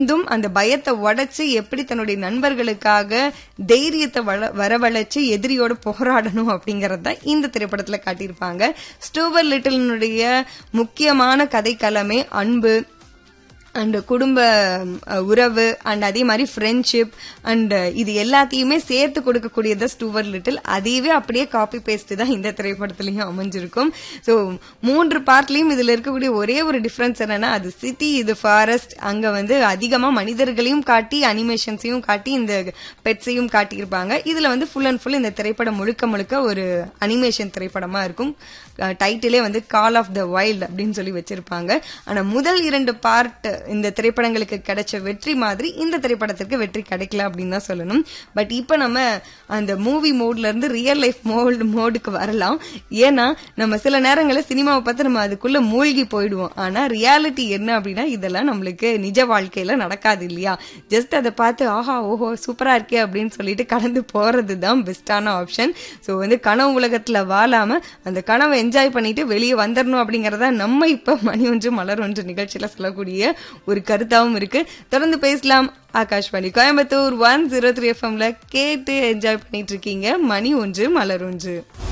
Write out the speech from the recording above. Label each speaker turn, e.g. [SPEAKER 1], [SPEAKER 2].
[SPEAKER 1] அந்த பயத்தை உடைச்சு எப்படி தன்னுடைய நண்பர்களுக்காக தைரியத்தை வரவழைச்சு எதிரியோட போராடணும் அப்படிங்கறத இந்த திரைப்படத்துல காட்டியிருப்பாங்க. ஸ்டூவர்ட் லிட்டிலுடைய முக்கியமான கதைக்களமே அன்பு அண்ட் குடும்ப உறவு அண்ட் அதே மாதிரி ஃப்ரெண்ட்ஷிப் அண்ட் இது எல்லாத்தையுமே சேர்த்து கொடுக்கக்கூடியது ஸ்டூவர்ட் லிட்டில். அதையவே அப்படியே காப்பி பேஸ்ட் தான் இந்த திரைப்படத்திலையும் அமைஞ்சிருக்கும். ஸோ 3 பார்ட்லயும் இதுல இருக்கக்கூடிய ஒரே ஒரு டிஃபரன்ஸ் என்னன்னா, அது சிட்டி, இது ஃபாரஸ்ட். அங்க அதிகமா மனிதர்களையும் காட்டி அனிமேஷன்ஸையும் காட்டி இந்த பெட்ஸையும் காட்டியிருப்பாங்க. இதுல ஃபுல் அண்ட் ஃபுல் இந்த திரைப்படம் முழுக்க முழுக்க ஒரு அனிமேஷன் திரைப்படமா இருக்கும். டைட்டிலே கால் ஆஃப் த வைல்ட் அப்படின்னு சொல்லி வச்சிருப்பாங்க. ஆனா முதல் 2 பார்ட் இந்த திரைப்படங்களுக்கு கிடைச்ச வெற்றி மாதிரி இந்த திரைப்படத்திற்கு வெற்றி கிடைக்கல அப்படின்னு தான் சொல்லணும். பட் இப்ப நம்ம அந்த மூவி மோட்ல இருந்து ரியல் லைஃப் மோடுக்கு வரலாம். ஏன்னா நம்ம சில நேரங்களில் சினிமாவை பார்த்து நம்ம அதுக்குள்ள மூழ்கி போயிடுவோம். ஆனா ரியாலிட்டி என்ன அப்படின்னா, இதெல்லாம் நம்மளுக்கு நிஜ வாழ்க்கையில நடக்காது இல்லையா? ஜஸ்ட் அதை பார்த்து ஆஹா ஓஹோ சூப்பரா இருக்கே அப்படின்னு சொல்லிட்டு கடந்து போறது தான் பெஸ்டான ஆப்ஷன். ஸோ கனவு உலகத்துல வாழாம அந்த கனவை என்ஜாய் பண்ணிட்டு வெளியே வந்துடணும் அப்படிங்கறத நம்ம இப்ப மணி ஒன்று மலர் ஒன்று நிகழ்ச்சியில சொல்லக்கூடிய ஒரு கருத்தாவும் இருக்கு. தொடர்ந்து பேசலாம். ஆகாஷ்வாணி கோயம்புத்தூர் 103 FM கேட்டு என்ஜாய் பண்ணிட்டு இருக்கீங்க மணி ஒன்று மலர் ஒன்று.